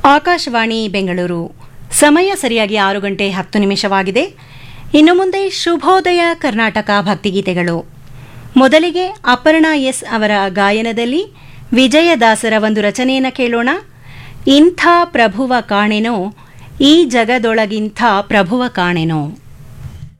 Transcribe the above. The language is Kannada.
ಆಕಾಶವಾಣಿ ಬೆಂಗಳೂರು ಸಮಯ ಸರಿಯಾಗಿ 6:10 ಇನ್ನು ಮುಂದೆ ಶುಭೋದಯ ಕರ್ನಾಟಕ ಭಕ್ತಿಗೀತೆಗಳು. ಮೊದಲಿಗೆ ಅಪರ್ಣಾ ಎಸ್ ಅವರ ಗಾಯನದಲ್ಲಿ ವಿಜಯದಾಸರ ಒಂದು ರಚನೆಯನ್ನು ಕೇಳೋಣ. ಇಂಥ ಪ್ರಭುವ ಕಾಣೆನೋ, ಈ ಜಗದೊಳಗಿಂಥ ಪ್ರಭುವ ಕಾಣೆನೋ.